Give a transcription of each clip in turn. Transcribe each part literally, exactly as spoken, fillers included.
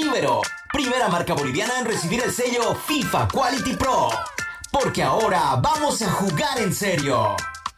Ibero, primera marca boliviana en recibir el sello FIFA Quality Pro. Porque ahora vamos a jugar en serio.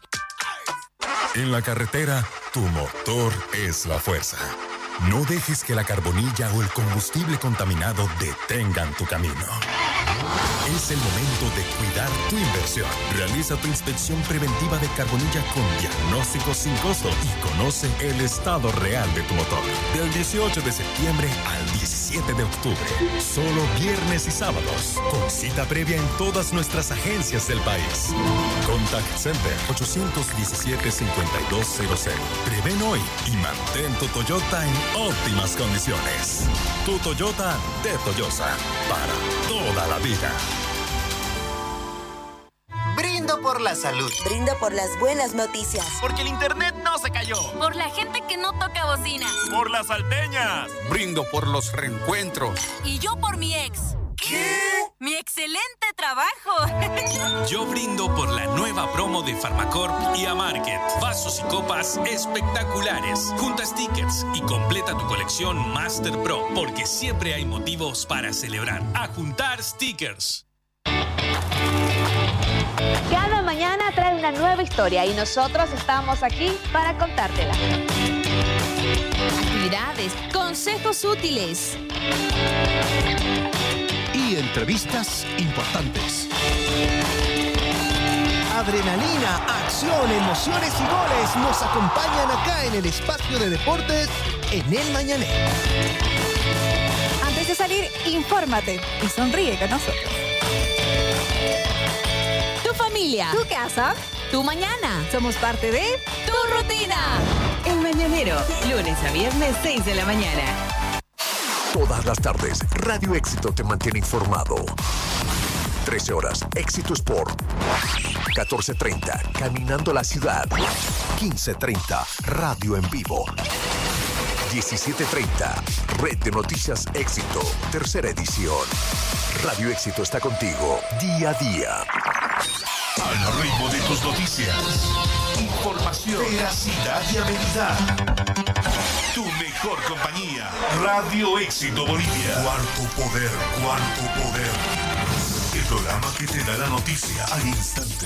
En la carretera, tu motor es la fuerza. No dejes que la carbonilla o el combustible contaminado detengan tu camino. Es el momento de cuidar tu inversión. Realiza tu inspección preventiva de carbonilla con diagnóstico sin costo y conoce el estado real de tu motor. Del dieciocho de septiembre al diecisiete de octubre. Solo viernes y sábados. Con cita previa en todas nuestras agencias del país. Contact Center ocho uno siete, cinco dos cero cero. Prevén hoy y mantén tu Toyota en óptimas condiciones. Tu Toyota de Toyosa. Para toda la vida. Brindo por la salud. Brindo por las buenas noticias. Porque el internet no se cayó. Por la gente que no toca bocina. Por las salteñas. Brindo por los reencuentros. Y yo por mi ex. ¿Qué? ¡Mi excelente trabajo! Yo brindo por la nueva promo de Farmacorp y Amarket. Vasos y copas espectaculares. Junta stickers y completa tu colección Master Pro, porque siempre hay motivos para celebrar. A juntar stickers. Cada mañana trae una nueva historia y nosotros estamos aquí para contártela. Actividades, consejos útiles y entrevistas importantes. Adrenalina, acción, emociones y goles nos acompañan acá en el espacio de deportes en El Mañanero. Antes de salir, infórmate y sonríe con nosotros. Tu familia, tu casa, tu mañana. Somos parte de tu rutina. El Mañanero, lunes a viernes, seis de la mañana. Todas las tardes, Radio Éxito te mantiene informado. trece horas, Éxito Sport. catorce treinta, Caminando la Ciudad. quince treinta, Radio en Vivo. diecisiete treinta, Red de Noticias Éxito, tercera edición. Radio Éxito está contigo, día a día. Al ritmo de tus noticias. Información, veracidad y habilidad. Tu mejor compañía. Radio Éxito Bolivia. Cuarto poder, cuarto poder. El programa que te da la noticia al instante.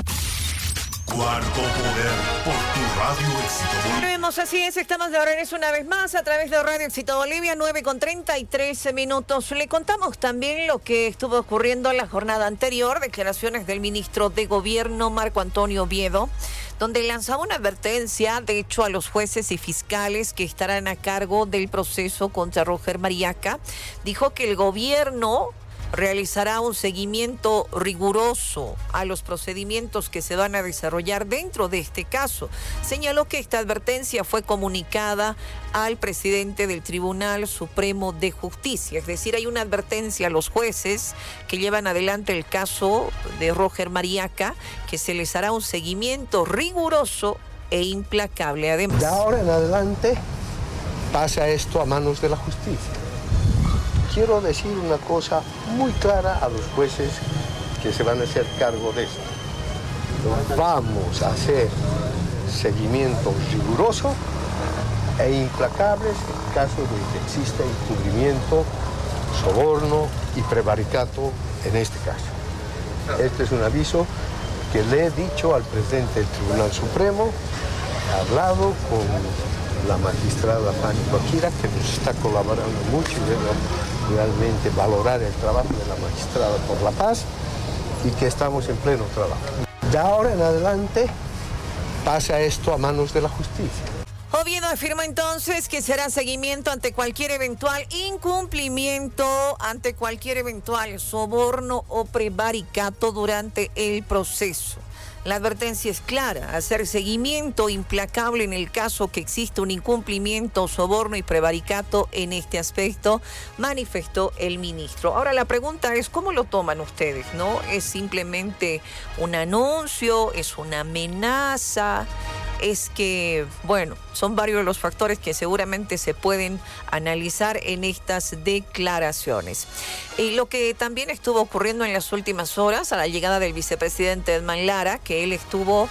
Cuarto poder por tu Radio Éxito Bolivia. Vemos, así es, estamos de regreso una vez más a través de Radio Éxito Bolivia, nueve con treinta y tres minutos. Le contamos también lo que estuvo ocurriendo en la jornada anterior, declaraciones del ministro de Gobierno, Marco Antonio Oviedo, donde lanzaba una advertencia, de hecho, a los jueces y fiscales que estarán a cargo del proceso contra Roger Mariaca. Dijo que el gobierno realizará un seguimiento riguroso a los procedimientos que se van a desarrollar dentro de este caso. Señaló que esta advertencia fue comunicada al presidente del Tribunal Supremo de Justicia. Es decir, hay una advertencia a los jueces que llevan adelante el caso de Roger Mariaca, que se les hará un seguimiento riguroso e implacable. Además, de ahora en adelante pasa esto a manos de la justicia. Quiero decir una cosa muy clara a los jueces que se van a hacer cargo de esto. Vamos a hacer seguimiento riguroso e implacables en caso de que exista encubrimiento, soborno y prevaricato en este caso. Este es un aviso que le he dicho al presidente del Tribunal Supremo. He hablado con la magistrada Fanny Coquira, que nos está colaborando mucho y debe realmente valorar el trabajo de la magistrada por la paz, y que estamos en pleno trabajo. De ahora en adelante pasa esto a manos de la justicia. Oviedo afirma entonces que será seguimiento ante cualquier eventual incumplimiento, ante cualquier eventual soborno o prevaricato durante el proceso. La advertencia es clara: hacer seguimiento implacable en el caso que exista un incumplimiento, soborno y prevaricato en este aspecto, manifestó el ministro. Ahora la pregunta es, ¿cómo lo toman ustedes? ¿No? ¿Es simplemente un anuncio? ¿Es una amenaza? Es que, bueno, son varios los factores que seguramente se pueden analizar en estas declaraciones. Y lo que también estuvo ocurriendo en las últimas horas, a la llegada del vicepresidente Edman Lara, que él estuvo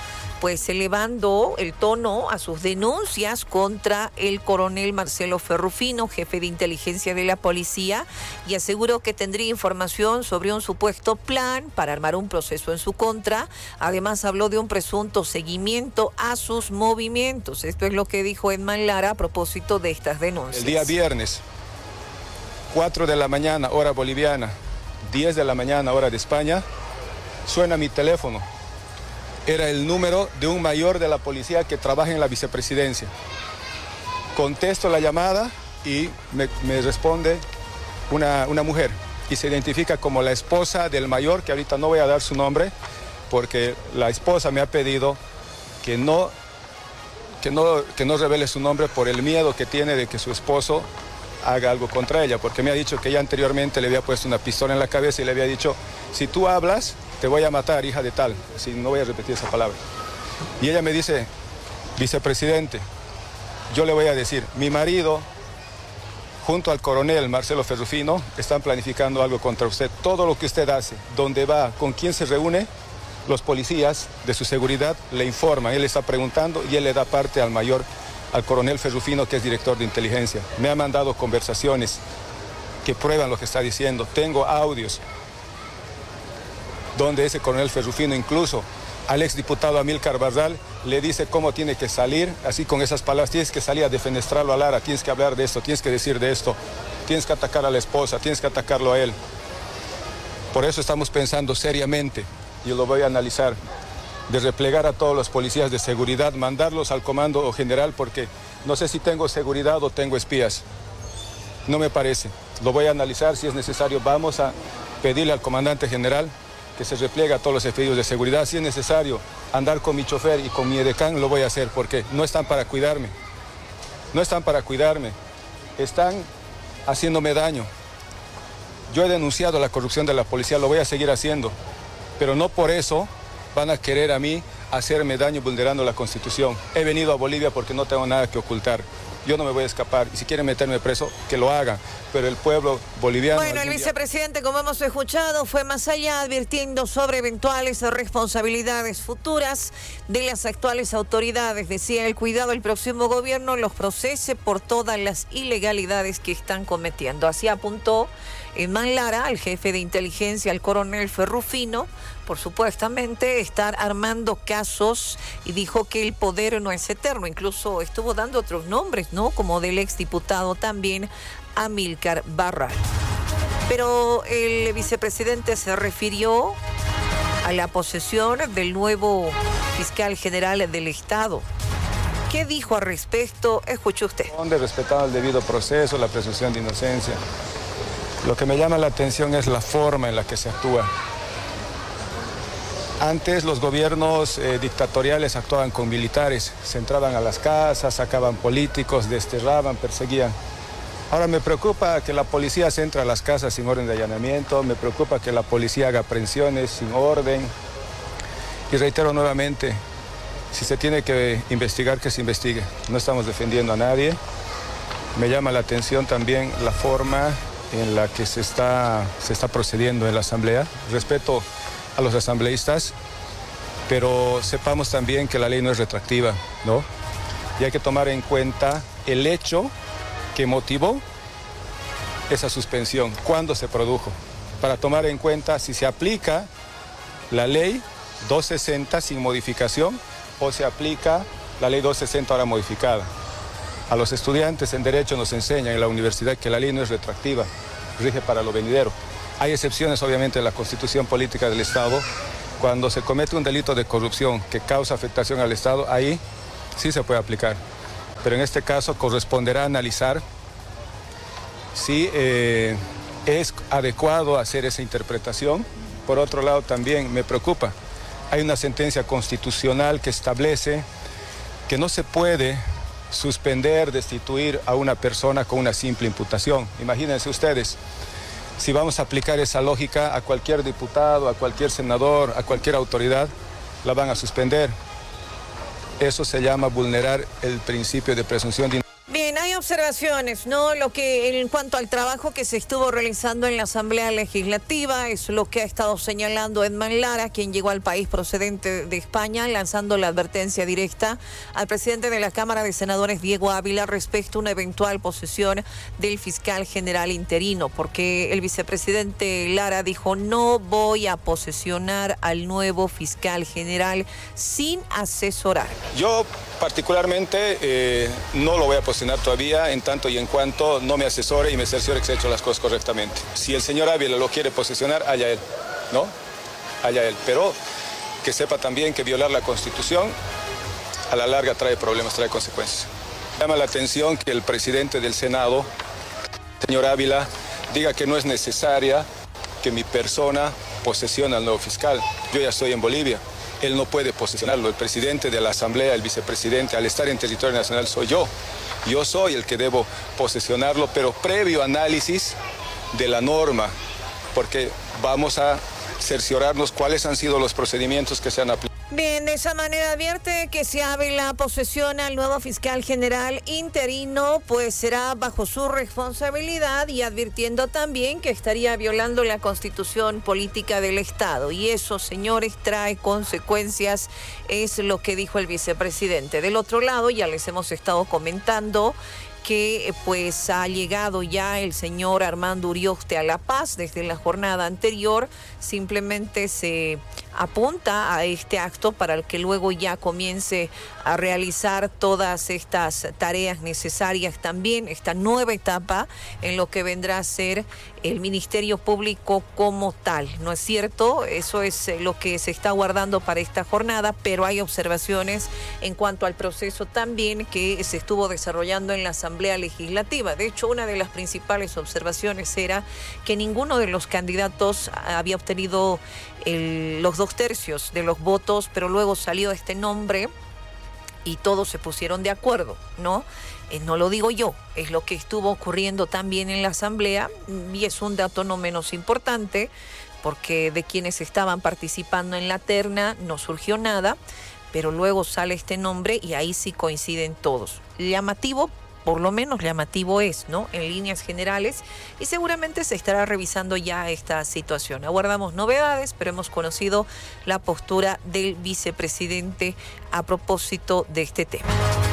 pues elevando el tono a sus denuncias contra el coronel Marcelo Ferrufino, jefe de inteligencia de la policía, y aseguró que tendría información sobre un supuesto plan para armar un proceso en su contra. Además habló de un presunto seguimiento a sus movimientos. Esto es lo que dijo Edman Lara a propósito de estas denuncias. El día viernes, cuatro de la mañana, hora boliviana, diez de la mañana, hora de España, suena mi teléfono. Era el número de un mayor de la policía que trabaja en la vicepresidencia. Contesto la llamada y me, me responde una, una mujer y se identifica como la esposa del mayor, que ahorita no voy a dar su nombre, porque la esposa me ha pedido que no, que no, que no revele su nombre por el miedo que tiene de que su esposo haga algo contra ella, porque me ha dicho que ella anteriormente le había puesto una pistola en la cabeza y le había dicho, si tú hablas, te voy a matar, hija de tal. Si no voy a repetir esa palabra. Y ella me dice, vicepresidente, yo le voy a decir, mi marido, junto al coronel Marcelo Ferrufino, están planificando algo contra usted. Todo lo que usted hace, dónde va, con quién se reúne, los policías de su seguridad le informan. Él está preguntando y él le da parte al mayor, al coronel Ferrufino, que es director de inteligencia. Me ha mandado conversaciones que prueban lo que está diciendo. Tengo audios donde ese coronel Ferrufino incluso al exdiputado Amílcar Barral le dice cómo tiene que salir, así con esas palabras, tienes que salir a defenestrarlo a Lara, tienes que hablar de esto, tienes que decir de esto, tienes que atacar a la esposa, tienes que atacarlo a él. Por eso estamos pensando seriamente, y lo voy a analizar, de replegar a todos los policías de seguridad, mandarlos al comando general, porque no sé si tengo seguridad o tengo espías. No me parece. Lo voy a analizar, si es necesario vamos a pedirle al comandante general que se repliegue a todos los efectivos de seguridad. Si es necesario andar con mi chofer y con mi edecán, lo voy a hacer, porque no están para cuidarme. No están para cuidarme. Están haciéndome daño. Yo he denunciado la corrupción de la policía, lo voy a seguir haciendo, pero no por eso van a querer a mí hacerme daño vulnerando la Constitución. He venido a Bolivia porque no tengo nada que ocultar. Yo no me voy a escapar, y si quieren meterme preso, que lo hagan, pero el pueblo boliviano... Bueno, el vicepresidente, como hemos escuchado, fue más allá, advirtiendo sobre eventuales responsabilidades futuras de las actuales autoridades. Decía, el cuidado del próximo gobierno los procese por todas las ilegalidades que están cometiendo. Así apuntó Edman Lara, al jefe de inteligencia, al coronel Ferrufino, por supuestamente estar armando casos, y dijo que el poder no es eterno. Incluso estuvo dando otros nombres, ¿no? Como del exdiputado también Amílcar Barral. Pero el vicepresidente se refirió a la posesión del nuevo fiscal general del Estado. ¿Qué dijo al respecto? Escuche usted. Donde respetado el debido proceso, la presunción de inocencia. Lo que me llama la atención es la forma en la que se actúa. Antes los gobiernos eh, dictatoriales actuaban con militares, se entraban a las casas, sacaban políticos, desterraban, perseguían. Ahora me preocupa que la policía se entre a las casas sin orden de allanamiento, me preocupa que la policía haga aprehensiones sin orden. Y reitero nuevamente, si se tiene que investigar, que se investigue. No estamos defendiendo a nadie. Me llama la atención también la forma en la que se está, se está procediendo en la Asamblea. Respeto a los asambleístas, pero sepamos también que la ley no es retroactiva, ¿no? Y hay que tomar en cuenta el hecho que motivó esa suspensión, cuándo se produjo, para tomar en cuenta si se aplica la ley doscientos sesenta sin modificación o se aplica la ley doscientos sesenta ahora modificada. A los estudiantes en Derecho nos enseñan en la universidad que la ley no es retroactiva, rige para lo venidero. Hay excepciones, obviamente, en la Constitución Política del Estado. Cuando se comete un delito de corrupción que causa afectación al Estado, ahí sí se puede aplicar. Pero en este caso corresponderá analizar si eh, es adecuado hacer esa interpretación. Por otro lado, también me preocupa. Hay una sentencia constitucional que establece que no se puede suspender, destituir a una persona con una simple imputación. Imagínense ustedes, si vamos a aplicar esa lógica a cualquier diputado, a cualquier senador, a cualquier autoridad, la van a suspender. Eso se llama vulnerar el principio de presunción de inocencia. Bien, hay observaciones, ¿no? Lo que en cuanto al trabajo que se estuvo realizando en la Asamblea Legislativa es lo que ha estado señalando Edman Lara, quien llegó al país procedente de España, lanzando la advertencia directa al presidente de la Cámara de Senadores, Diego Ávila, respecto a una eventual posesión del fiscal general interino, porque el vicepresidente Lara dijo: no voy a posesionar al nuevo fiscal general sin asesorar. Yo particularmente eh, no lo voy a posesionar todavía en tanto y en cuanto no me asesore y me cerciore que se han hecho las cosas correctamente. Si el señor Ávila lo quiere posesionar, allá él, ¿no? Allá él. Pero que sepa también que violar la Constitución a la larga trae problemas, trae consecuencias. Llama la atención que el presidente del Senado, señor Ávila, diga que no es necesaria que mi persona posesione al nuevo fiscal. Yo ya estoy en Bolivia. Él no puede posesionarlo. El presidente de la Asamblea, el vicepresidente, al estar en territorio nacional soy yo. Yo soy el que debo posesionarlo, pero previo análisis de la norma, porque vamos a cerciorarnos cuáles han sido los procedimientos que se han aplicado. Bien, de esa manera advierte que si Ávila posesiona al nuevo fiscal general interino, pues será bajo su responsabilidad, y advirtiendo también que estaría violando la Constitución política del Estado. Y eso, señores, trae consecuencias, es lo que dijo el vicepresidente. Del otro lado, ya les hemos estado comentando que pues ha llegado ya el señor Armando Urioste a La Paz desde la jornada anterior. Simplemente se apunta a este acto para el que luego ya comience a realizar todas estas tareas necesarias también, esta nueva etapa en lo que vendrá a ser el Ministerio Público como tal. ¿No es cierto? Eso es lo que se está guardando para esta jornada, pero hay observaciones en cuanto al proceso también que se estuvo desarrollando en la Asamblea Legislativa. De hecho, una de las principales observaciones era que ninguno de los candidatos había obtenido el, los dos tercios de los votos, pero luego salió este nombre y todos se pusieron de acuerdo, ¿no? Eh, no lo digo yo, es lo que estuvo ocurriendo también en la Asamblea, y es un dato no menos importante, porque de quienes estaban participando en la terna no surgió nada, pero luego sale este nombre y ahí sí coinciden todos. Llamativo, por lo menos llamativo es, ¿no? En líneas generales, y seguramente se estará revisando ya esta situación. Aguardamos novedades, pero hemos conocido la postura del vicepresidente a propósito de este tema.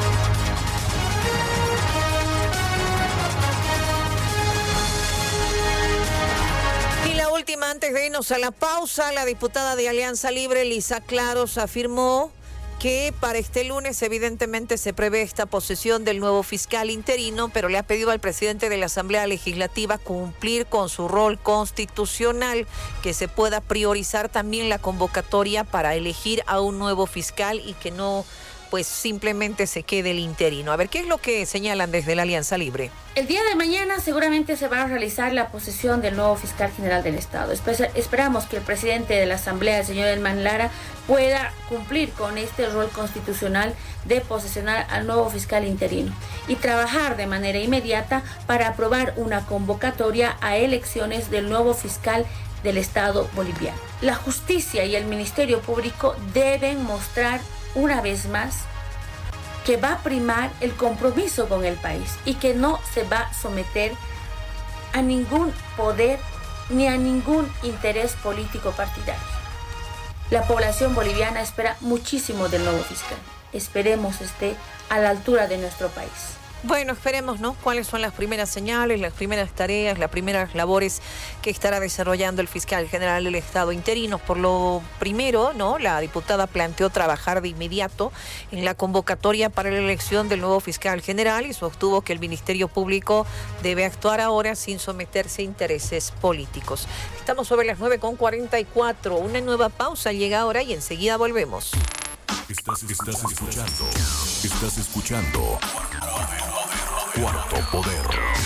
Y la última, antes de irnos a la pausa, la diputada de Alianza Libre, Lisa Claros, afirmó que para este lunes evidentemente se prevé esta posesión del nuevo fiscal interino, pero le ha pedido al presidente de la Asamblea Legislativa cumplir con su rol constitucional, que se pueda priorizar también la convocatoria para elegir a un nuevo fiscal y que no pues simplemente se quede el interino. A ver, ¿qué es lo que señalan desde la Alianza Libre? El día de mañana seguramente se va a realizar la posesión del nuevo fiscal general del Estado. Espe- esperamos que el presidente de la Asamblea, el señor Edman Lara, pueda cumplir con este rol constitucional de posesionar al nuevo fiscal interino y trabajar de manera inmediata para aprobar una convocatoria a elecciones del nuevo fiscal del Estado boliviano. La justicia y el Ministerio Público deben mostrar una vez más que va a primar el compromiso con el país y que no se va a someter a ningún poder ni a ningún interés político partidario. La población boliviana espera muchísimo del nuevo fiscal. Esperemos esté a la altura de nuestro país. Bueno, esperemos, ¿no? ¿Cuáles son las primeras señales, las primeras tareas, las primeras labores que estará desarrollando el fiscal general del Estado interino? Por lo primero, ¿no? La diputada planteó trabajar de inmediato en la convocatoria para la elección del nuevo fiscal general y sostuvo que el Ministerio Público debe actuar ahora sin someterse a intereses políticos. Estamos sobre las nueve con cuarenta y cuatro. Una nueva pausa llega ahora y enseguida volvemos. Estás, estás escuchando. Estás escuchando. Cuarto Poder.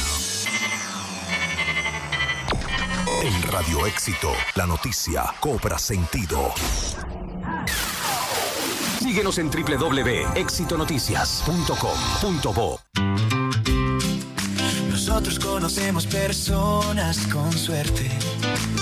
En Radio Éxito, la noticia cobra sentido. Síguenos en doble u doble u doble u punto éxito noticias punto com punto bo. Nosotros conocemos personas con suerte